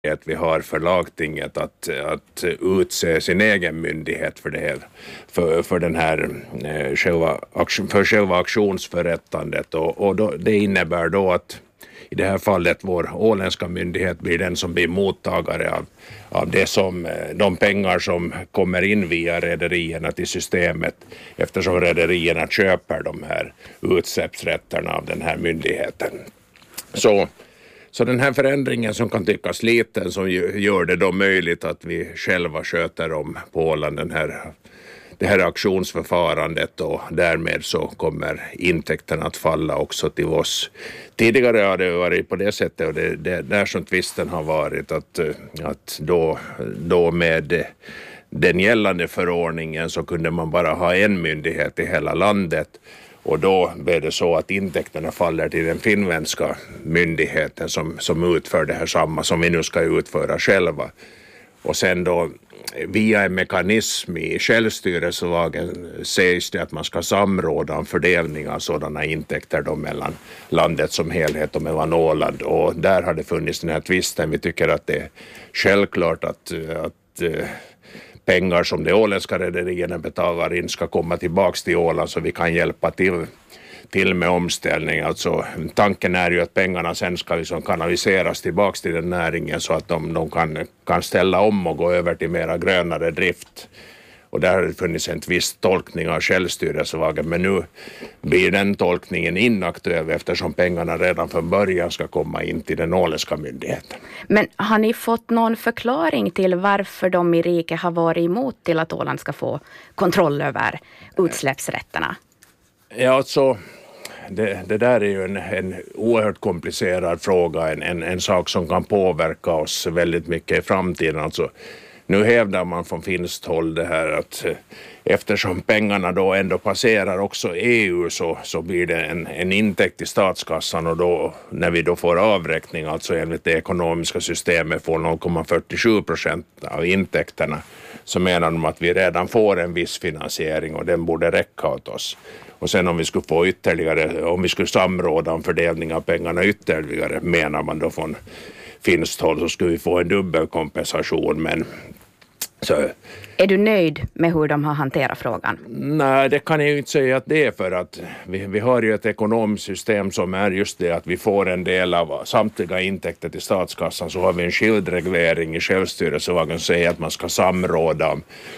vi har för lagtinget att utse sin egen myndighet för det här, för den här själva auktionsförrättandet, och då, det innebär då att i det här fallet vår åländska myndighet blir den som blir mottagare av det som, de pengar som kommer in via rederierna till systemet, eftersom rederierna köper de här utsläppsrätterna av den här myndigheten. Så den här förändringen som kan tyckas liten, som gör det då möjligt att vi själva sköter om på Åland det här auktionsförfarandet, och därmed så kommer intäkterna att falla också till oss. Tidigare har det varit på det sättet, och det där som tvisten har varit att då med den gällande förordningen så kunde man bara ha en myndighet i hela landet. Och då blev det så att intäkterna faller till den finländska myndigheten som utför det här samma som vi nu ska utföra själva. Och sen då via en mekanism i självstyrelselagen sägs det att man ska samråda om fördelning av sådana intäkter då mellan landet som helhet och mellan Åland. Och där har det funnits den här tvisten. Vi tycker att det är självklart att pengar som de åländska rederierna betalar in ska komma tillbaks till Åland, så vi kan hjälpa till med omställning. Alltså, tanken är ju att pengarna sen ska liksom kanaliseras tillbaks till den näringen, så att de kan ställa om och gå över till mera grönare drift. Och där har det funnits en viss tolkning av självstyrelselagen, men nu blir den tolkningen inaktuell eftersom pengarna redan från början ska komma in till den åländska myndigheten. Men har ni fått någon förklaring till varför de i riket har varit emot till att Åland ska få kontroll över utsläppsrätterna? Ja, alltså det där är ju en oerhört komplicerad fråga, en sak som kan påverka oss väldigt mycket i framtiden. Alltså, nu hävdar man från finskt håll det här att eftersom pengarna då ändå passerar också EU, så blir det en intäkt till statskassan, och då när vi då får avräkning, alltså enligt det ekonomiska systemet får 0,47% av intäkterna, så menar de att vi redan får en viss finansiering och den borde räcka åt oss. Och sen om vi skulle få ytterligare, om vi skulle samråda om fördelning av pengarna ytterligare, menar man då från finskt håll, så skulle vi få en dubbelkompensation. Men så, är du nöjd med hur de har hanterat frågan? Nej, det kan jag ju inte säga att det är, för att vi har ju ett ekonomiskt system som är just det att vi får en del av samtliga intäkter till statskassan, så har vi en skild reglering i självstyrelselagen som säger att man ska samråda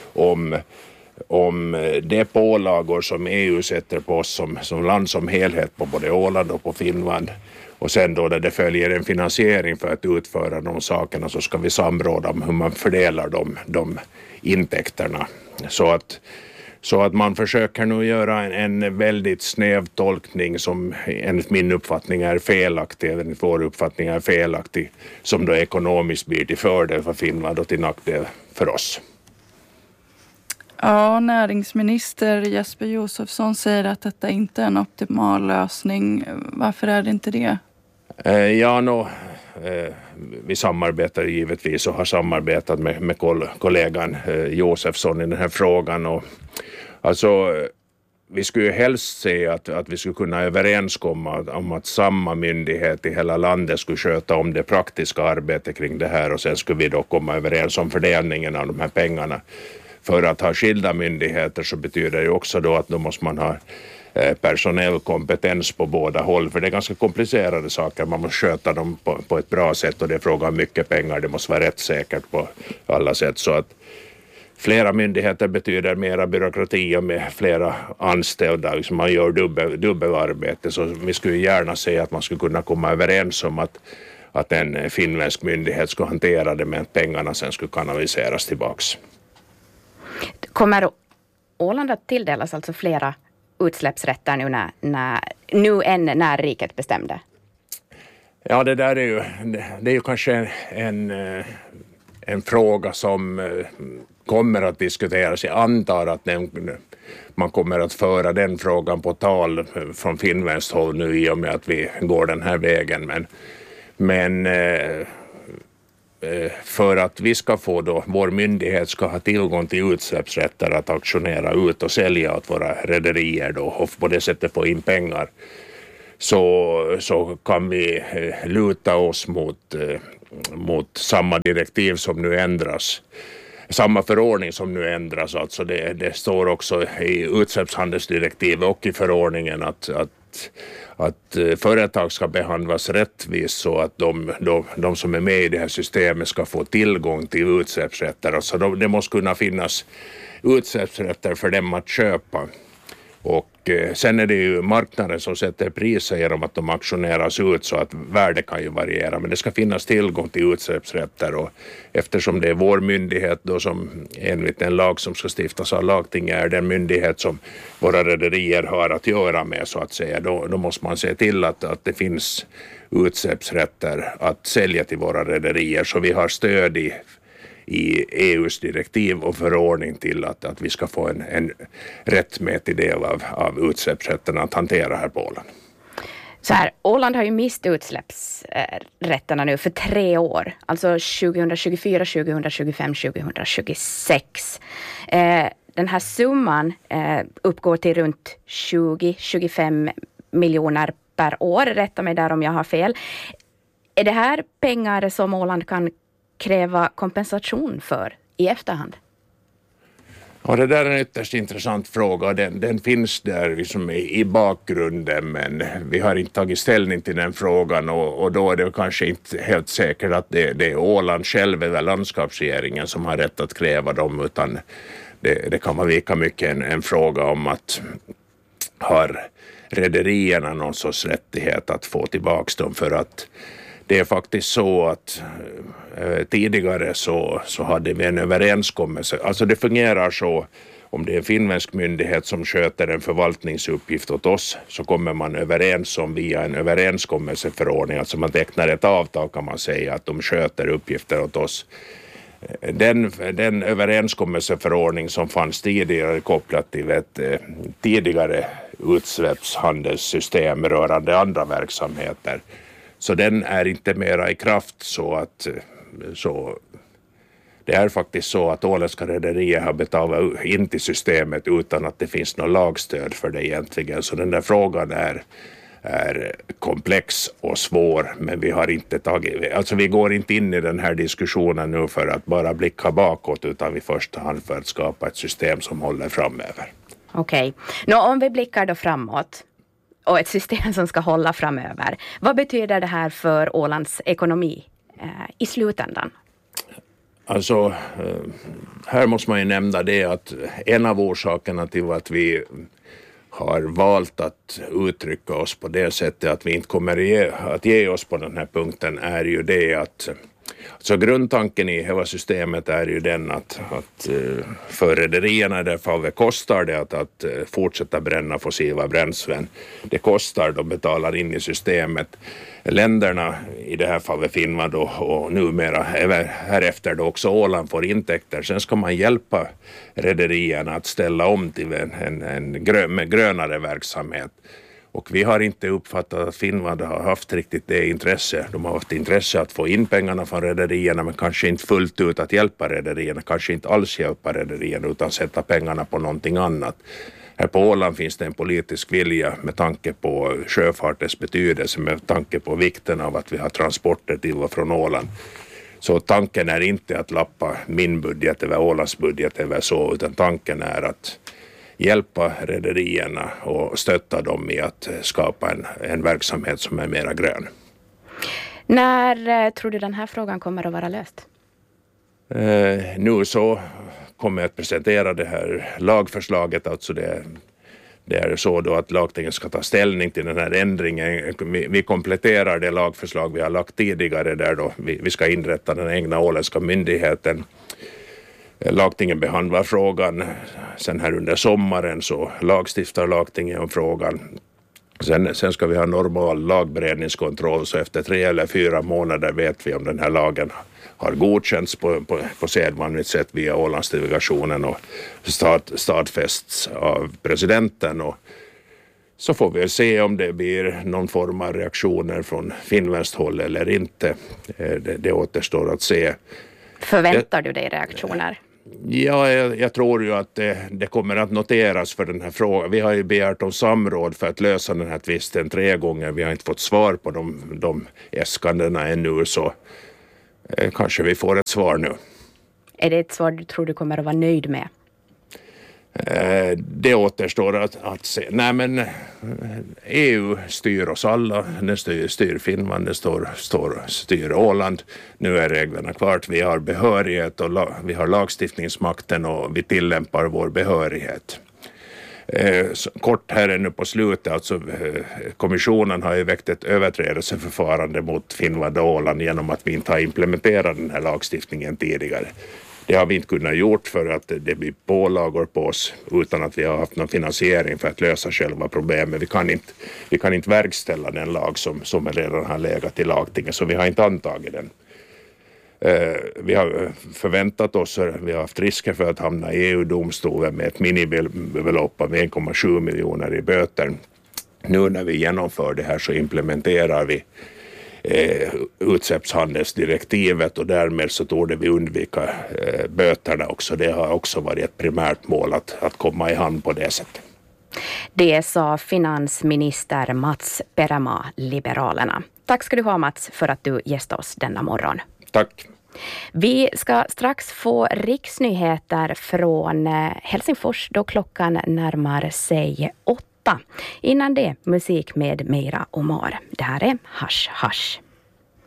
om de pålagor som EU sätter på oss som land som helhet, på både Åland och på Finland. Och sen då när det följer en finansiering för att utföra de sakerna, så ska vi samråda om hur man fördelar de intäkterna. Så att man försöker nu göra en väldigt snäv tolkning som enligt min uppfattning är felaktig, eller enligt vår uppfattning är felaktig, som då ekonomiskt blir till fördel för Finland och till nackdel för oss. Ja, näringsminister Jesper Josefsson säger att detta inte är en optimal lösning. Varför är det inte det? Vi samarbetar givetvis och har samarbetat med kollegan Josefsson i den här frågan. Och, alltså, vi skulle helst se att vi skulle kunna överenskomma om att samma myndighet i hela landet skulle sköta om det praktiska arbetet kring det här, och sen skulle vi då komma överens om fördelningen av de här pengarna. För att ha skilda myndigheter så betyder det också då att då måste man ha personell kompetens på båda håll, för det är ganska komplicerade saker. Man måste sköta dem på ett bra sätt, och det är fråga om mycket pengar. Det måste vara rättssäkert på alla sätt, så att flera myndigheter betyder mera byråkrati och med flera anställda. Liksom man gör dubbelarbete, så vi skulle gärna se att man skulle kunna komma överens om att en finländsk myndighet skulle hantera det, med att pengarna sen skulle kanaliseras tillbaks. Kommer Åland att tilldelas alltså flera utsläppsrätter nu än när riket bestämde? Ja, det där är ju kanske en fråga som kommer att diskuteras. Jag antar att man kommer att föra den frågan på tal från finländskt håll nu, i och med att vi går den här vägen. Men för att vi ska få då, vår myndighet ska ha tillgång till utsläppsrätter att auktionera ut och sälja åt våra rederier då, och på det sättet få in pengar, så kan vi luta oss mot mot samma direktiv som nu ändras. Samma förordning som nu ändras, alltså det står också i utsläppshandelsdirektivet och i förordningen att företag ska behandlas rättvist så att de som är med i det här systemet ska få tillgång till utsläppsrätter. Alltså det måste kunna finnas utsläppsrätter för dem att köpa. Och sen är det ju marknaden som sätter priser genom att de auktioneras ut så att värdet kan ju variera. Men det ska finnas tillgång till utsläppsrätter och eftersom det är vår myndighet då som enligt en lag som ska stiftas av lagtinget är den myndighet som våra rederier har att göra med så att säga. Då måste man se till att det finns utsläppsrätter att sälja till våra rederier så vi har stöd i EUs direktiv och förordning till att vi ska få en rättmätig del av utsläppsrätterna att hantera här på Åland. Så här, Åland har ju mist utsläppsrätterna nu för 3 år, alltså 2024, 2025, 2026. Den här summan uppgår till runt 20-25 miljoner per år, rätta mig där om jag har fel. Är det här pengar som Åland kan kräva kompensation för i efterhand? Ja, det där är en ytterst intressant fråga. Den finns där liksom i bakgrunden men vi har inte tagit ställning till den frågan och då är det kanske inte helt säkert att det är Åland själv eller landskapsregeringen som har rätt att kräva dem utan det kan vara lika mycket en fråga om att har rederierna någon sorts rättighet att få tillbaka dem för att det är faktiskt så att tidigare så hade vi en överenskommelse. Alltså det fungerar så om det är en finländsk myndighet som sköter en förvaltningsuppgift åt oss så kommer man överens om via en överenskommelseförordning. Alltså man tecknar ett avtal kan man säga att de sköter uppgifter åt oss. Den överenskommelseförordning som fanns tidigare kopplat till ett tidigare utsläppshandelssystem rörande andra verksamheter. Så den är inte mera i kraft så det är faktiskt så att åländska rederier har betalat in till systemet utan att det finns något lagstöd för det egentligen. Så den där frågan är komplex och svår men vi har inte vi går inte in i den här diskussionen nu för att bara blicka bakåt utan i första hand för att skapa ett system som håller framöver. Okej. Om vi blickar då framåt och ett system som ska hålla framöver. Vad betyder det här för Ålands ekonomi i slutändan? Alltså, här måste man ju nämna det att en av orsakerna till att vi har valt att uttrycka oss på det sättet att vi inte kommer att ge oss på den här punkten är ju det att så grundtanken i hela systemet är ju den att för rederierna i det fallet kostar det att fortsätta bränna fossila bränslen. Det kostar, de betalar in i systemet. Länderna, i det här fallet Finland och numera härefter då också Åland får intäkter. Sen ska man hjälpa rederierna att ställa om till en grönare verksamhet. Och vi har inte uppfattat att Finland har haft riktigt det intresse. De har haft intresse att få in pengarna från rederierna men kanske inte fullt ut att hjälpa rederierna. Kanske inte alls hjälpa rederierna utan sätta pengarna på någonting annat. Här på Åland finns det en politisk vilja med tanke på sjöfartens betydelse, med tanke på vikten av att vi har transporter till och från Åland. Så tanken är inte att lappa min budget eller Ålands budget eller så utan tanken är att hjälpa rederierna och stötta dem i att skapa en verksamhet som är mera grön. När tror du den här frågan kommer att vara löst? Nu så kommer jag att presentera det här lagförslaget. Alltså det är så då att lagtinget ska ta ställning till den här ändringen. Vi kompletterar det lagförslag vi har lagt tidigare där då vi ska inrätta den egna åländska myndigheten. Lagtingen behandlar frågan, sen här under sommaren så lagstiftar lagtingen om frågan. Sen ska vi ha normal lagberedningskontroll så efter 3 eller 4 månader vet vi om den här lagen har godkänts på sedvanligt sätt via Ålandsdelegationen och stadfästs av presidenten. Och så får vi se om det blir någon form av reaktioner från finländskt håll eller inte. Det återstår att se. Förväntar du dig reaktioner? Ja, jag tror ju att det kommer att noteras för den här frågan. Vi har ju begärt om samråd för att lösa den här tvisten 3 gånger. Vi har inte fått svar på de äskandena ännu så Kanske vi får ett svar nu. Är det ett svar du tror du kommer att vara nöjd med? Det återstår att se. Nej, men EU styr oss alla. Den styr Finland, den styr Åland. Nu är reglerna klart. Vi har behörighet och vi har lagstiftningsmakten och vi tillämpar vår behörighet. Kort här nu på slutet, alltså kommissionen har ju väckt ett överträdelseförfarande mot Finland och Åland genom att vi inte har implementerat den här lagstiftningen tidigare. Det har vi inte kunnat gjort för att det blir pålagor på oss utan att vi har haft någon finansiering för att lösa själva problemet. Vi kan inte verkställa den lag som redan har legat i lagtinget, så vi har inte antagit den. Vi har förväntat oss, vi har haft risker för att hamna i EU-domstolen med ett minimibelopp av 1,7 miljoner i böter. Nu när vi genomför det här så implementerar vi utsläppshandelsdirektivet och därmed så torde vi undvika böterna också. Det har också varit ett primärt mål att komma i hand på det sättet. Det sa finansminister Mats Perämaa, Liberalerna. Tack ska du ha, Mats, för att du gästade oss denna morgon. Tack. Vi ska strax få riksnyheter från Helsingfors då klockan närmar sig 8. Innan det musik med Meira Omar. Det här är Hasch Hasch.